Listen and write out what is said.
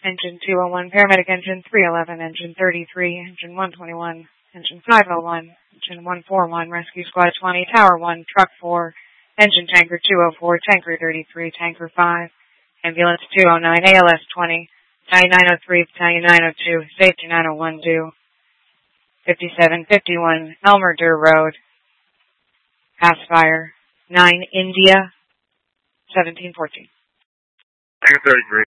Engine 201, paramedic engine 311, engine 33, engine 121, engine 501, engine 141, rescue squad 20, tower 1, truck 4, engine tanker 204, tanker 33, tanker 5, ambulance 209, ALS 20, battalion 903, battalion 902, safety 901 due, 5751, Elmer Durr Road, pass fire, 9 India, 1714. Tanker 33.